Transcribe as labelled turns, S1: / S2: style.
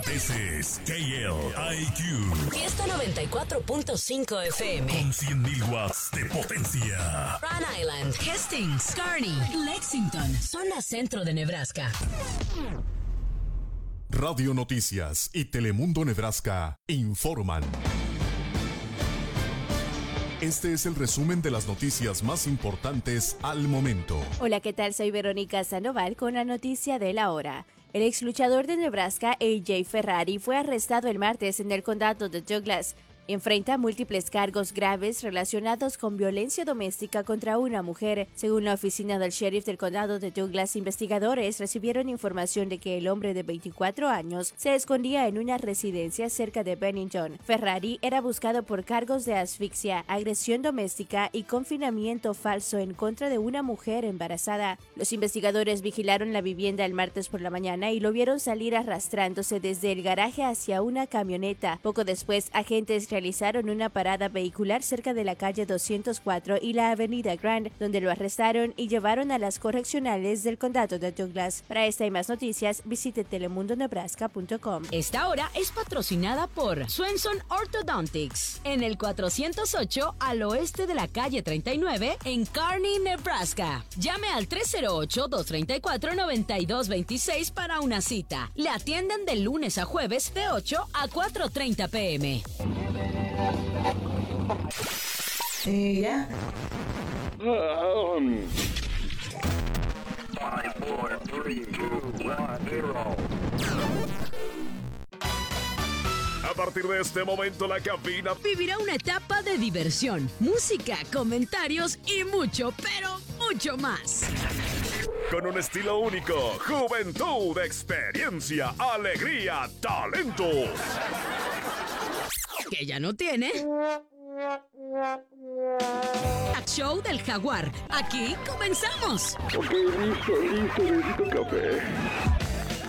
S1: Ese es KLIQ.
S2: Fiesta 94.5 FM.
S1: Con 100.000 watts de potencia.
S2: Rhode Island, Hastings, Kearney, Lexington, zona centro de Nebraska.
S1: Radio Noticias y Telemundo Nebraska informan. Este es el resumen de las noticias más importantes al momento.
S3: Hola, ¿qué tal? Soy Verónica Sandoval con la noticia de la hora. El ex luchador de Nebraska, AJ Ferrari, fue arrestado el martes en el condado de Douglas. Enfrenta múltiples cargos graves relacionados con violencia doméstica contra una mujer. Según la oficina del sheriff del condado de Douglas, investigadores recibieron información de que el hombre de 24 años se escondía en una residencia cerca de Bennington. Ferrari era buscado por cargos de asfixia, agresión doméstica y confinamiento falso en contra de una mujer embarazada. Los investigadores vigilaron la vivienda el martes por la mañana y lo vieron salir arrastrándose desde el garaje hacia una camioneta. Poco después, agentes realizaron una parada vehicular cerca de la calle 204 y la avenida Grand, donde lo arrestaron y llevaron a las correccionales del condado de Douglas. Para esta y más noticias, visite telemundonebraska.com.
S2: Esta hora es patrocinada por Swenson Orthodontics, en el 408 al oeste de la calle 39 en Kearney, Nebraska. Llame al 308-234-9226 para una cita. Le atienden de lunes a jueves de 8 a 4:30 p.m.
S4: ¿Ya?
S5: 5, 4, 3, 2, 1, 0.
S1: A partir de este momento, la cabina
S2: Vivirá una etapa de diversión, música, comentarios y mucho, pero mucho más.
S1: con un estilo único, juventud, experiencia, alegría, talento.
S2: Que ya no tiene. Show del Jaguar. Aquí comenzamos.
S5: Ok, listo, necesito café.